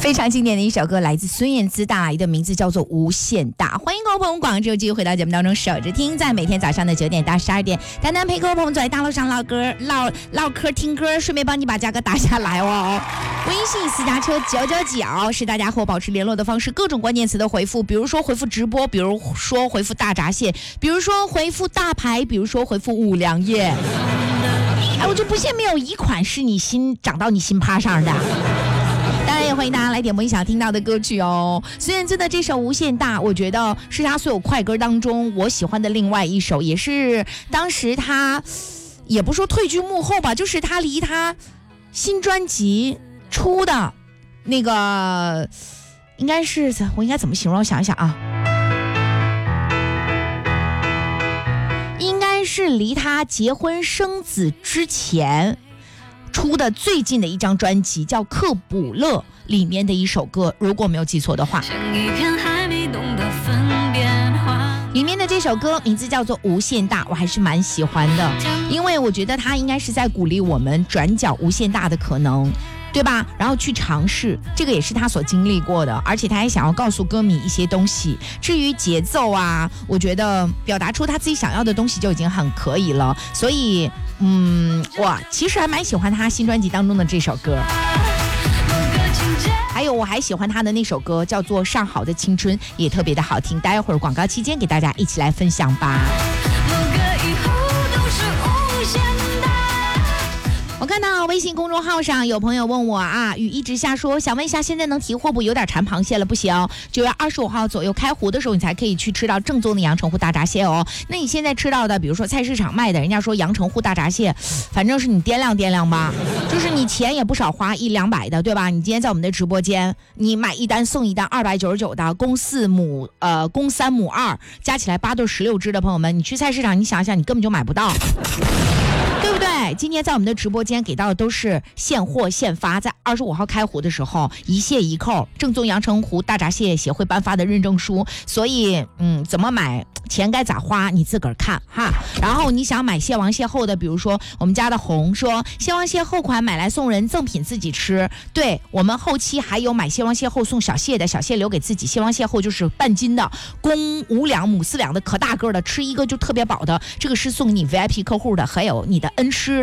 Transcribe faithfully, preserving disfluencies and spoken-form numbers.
非常经典的一首歌，来自孙燕姿带来的，名字叫做《无限大》。欢迎各位朋友广州继续回到节目当中，守着听，在每天早上的九点到十二点，丹丹陪各位朋友走在大路上唠歌、唠唠嗑、听歌，顺便帮你把价格打下来哦。微信私家车九九九是大家和我保持联络的方式，各种关键词的回复，比如说回复直播，比如说回复大闸蟹，比如说回复大牌，比如说回复五粮液。哎，我就不信没有一款是你心长到你心趴上的。当然也欢迎大家来点播你想听到的歌曲哦。孙燕姿的这首《无限大》，我觉得是她所有快歌当中我喜欢的另外一首，也是当时她也不说退居幕后吧，就是她离她新专辑出的那个，应该是我应该怎么形容？我想一想啊，应该是离她结婚生子之前出的最近的一张专辑，叫《克卜勒》里面的一首歌，如果没有记错的话，里面的这首歌名字叫做《无限大》，我还是蛮喜欢的，因为我觉得它应该是在鼓励我们转角无限大的可能，对吧？然后去尝试，这个也是他所经历过的，而且他还想要告诉歌迷一些东西。至于节奏啊，我觉得表达出他自己想要的东西就已经很可以了。所以，嗯，我其实还蛮喜欢他新专辑当中的这首歌。还有我还喜欢他的那首歌叫做《上好的青春》，也特别的好听。待会儿广告期间给大家一起来分享吧。我看到微信公众号上有朋友问我啊，雨一直下说，想问一下现在能提货不？有点馋螃蟹了，不行，九月二十五号左右开湖的时候，你才可以去吃到正宗的阳澄湖大闸蟹哦。那你现在吃到的，比如说菜市场卖的，人家说阳澄湖大闸蟹，反正是你掂量掂量吧，就是你钱也不少花，一两百的，对吧？你今天在我们的直播间，你买一单送一单，二百九十九的，公四母呃公三母二，加起来八对十六只的朋友们，你去菜市场，你想想，你根本就买不到。对不对？今天在我们的直播间给到的都是现货现发，在二十五号开湖的时候，一蟹一扣，正宗阳澄湖大闸蟹协会颁发的认证书。所以，嗯，怎么买，钱该咋花，你自个儿看哈。然后你想买蟹王蟹后的，比如说我们家的红说，蟹王蟹后款买来送人，赠品自己吃。对，我们后期还有买蟹王蟹后送小蟹的，小蟹留给自己，蟹王蟹后就是半斤的，公五两母四两的，可大个的，吃一个就特别饱的，这个是送你 V I P 客户的，还有你的恩师